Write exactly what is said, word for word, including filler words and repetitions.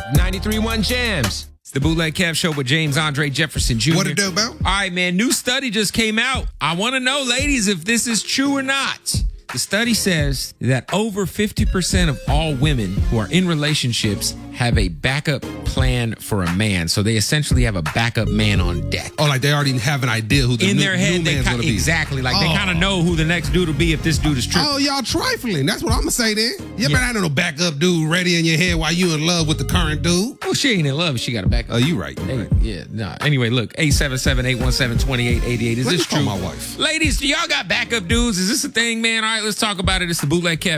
ninety-three point one Jams. It's the Bootleg Kev Show with James Andre Jefferson Junior What it do, Bill? All right, man. New study just came out. I want to know, ladies, if this is true or not. The study says that over fifty percent of all women who are in relationships have a backup plan for a man. So they essentially have a backup man on deck. Oh, like they already have an idea who the in new, their head, new they man's ki- gonna be. exactly. Like, oh. they kind of know who the next dude will be if this dude is true. Oh, y'all trifling. That's what I'm going to say then. You Yeah. better have no backup dude ready in your head while you in love with the current dude. Well, she ain't in love. She got a backup. Oh, you right. You Hey, right. yeah, nah. Anyway, look, eight seven seven, eight one seven, two eight eight eight. Is Let this me call true? my wife. Ladies, do y'all got backup dudes? Is this a thing, man? All right, let's talk about it. It's the Bootleg Kev